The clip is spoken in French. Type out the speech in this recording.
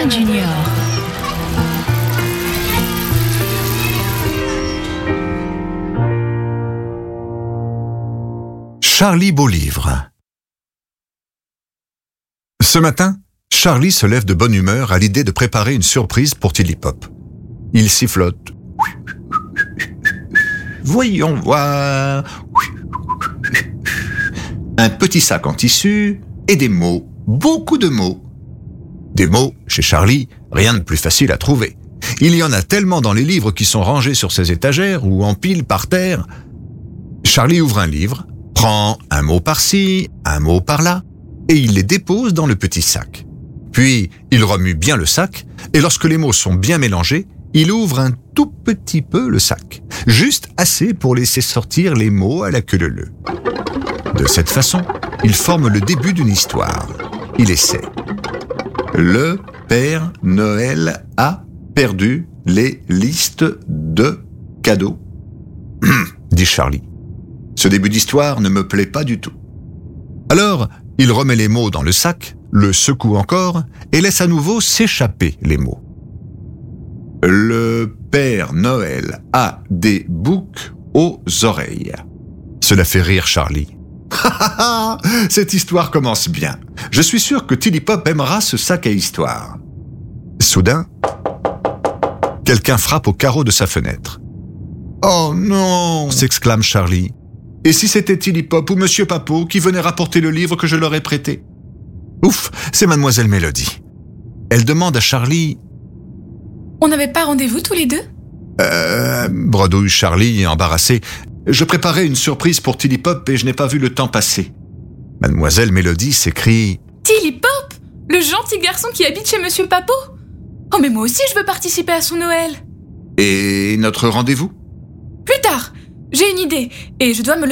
Martin Junior. Charlie Beaulivre. Ce matin, Charlie se lève de bonne humeur à l'idée de préparer une surprise pour Tilly Pop. Il sifflote. Voyons voir. Un petit sac en tissu et des mots, beaucoup de mots. Des mots, chez Charlie, rien de plus facile à trouver. Il y en a tellement dans les livres qui sont rangés sur ses étagères ou en pile par terre. Charlie ouvre un livre, prend un mot par-ci, un mot par-là, et il les dépose dans le petit sac. Puis, il remue bien le sac, et lorsque les mots sont bien mélangés, il ouvre un tout petit peu le sac, juste assez pour laisser sortir les mots à la queue leu-leu. De cette façon, il forme le début d'une histoire. Il essaie. Le Père Noël a perdu les listes de cadeaux. Dit Charlie. Ce début d'histoire ne me plaît pas du tout. Alors, il remet les mots dans le sac, le secoue encore et laisse à nouveau s'échapper les mots. Le Père Noël a des boucs aux oreilles. Cela fait rire Charlie. Cette histoire commence bien. Je suis sûr que Tilly Pop aimera ce sac à histoire. Soudain, quelqu'un frappe au carreau de sa fenêtre. « Oh non !» s'exclame Charlie. « Et si c'était Tilly Pop ou Monsieur Papeau qui venait rapporter le livre que je leur ai prêté ?» Ouf, c'est Mademoiselle Mélodie. Elle demande à Charlie... « On n'avait pas rendez-vous tous les deux ?» bredouille Charlie, embarrassé. « Je préparais une surprise pour Tilly Pop et je n'ai pas vu le temps passer. » Mademoiselle Mélodie s'écrie... « Tilly Pop, le gentil garçon qui habite chez Monsieur Papeau ? Oh, mais moi aussi je veux participer à son Noël. » Et notre rendez-vous ? Plus tard, j'ai une idée et je dois me lever.